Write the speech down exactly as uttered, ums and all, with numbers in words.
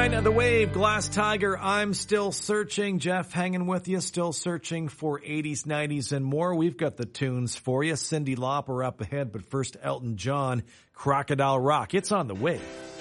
The Wave, Glass Tiger, I'm still searching. Jeff hanging with you, still searching for eighties, nineties, and more. We've got the tunes for you. Cyndi Lauper up ahead, but first Elton John, Crocodile Rock. It's on the Wave.